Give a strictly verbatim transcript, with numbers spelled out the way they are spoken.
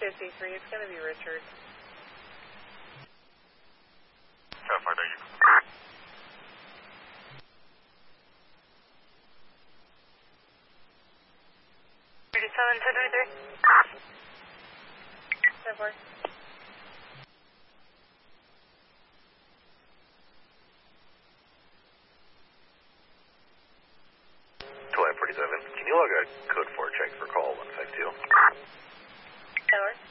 fifty-three, it's going to be Richard. ten five, thank you. thirty-seven, ten twenty-three. ten four. twenty forty-seven, can you log a code four check for call one five two? Tower.